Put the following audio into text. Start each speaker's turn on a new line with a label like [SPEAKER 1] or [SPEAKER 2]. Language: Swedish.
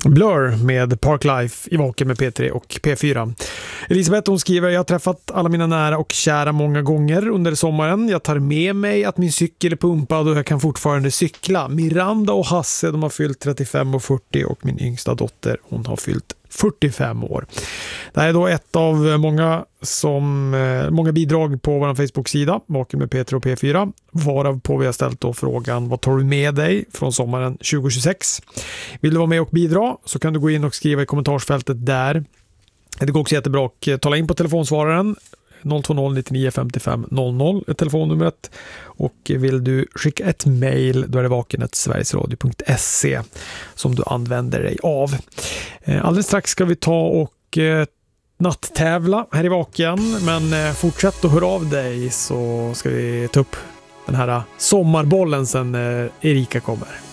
[SPEAKER 1] Blur med Parklife i Vaken med P3 och P4. Elisabeth, hon skriver: jag har träffat alla mina nära och kära många gånger under sommaren. Jag tar med mig att min cykel är pumpad och jag kan fortfarande cykla. Miranda och Hasse, de har fyllt 35 och 40 och min yngsta dotter, hon har fyllt 45 år. Det här är då ett av många bidrag på vår Facebook-sida Vaken med P3 och P4, varav på vi har ställt då frågan: vad tar du med dig från sommaren 2026? Vill du vara med och bidra så kan du gå in och skriva i kommentarsfältet där. Det går också jättebra att tala in på telefonsvararen 020 99 55 00 är telefonnumret, och vill du skicka ett mejl då är det vaken@sverigesradio.se som du använder dig av. Alldeles strax ska vi ta och natttävla här i Vaken, men fortsätt att höra av dig så ska vi ta upp den här sommarbollen sen Erika kommer.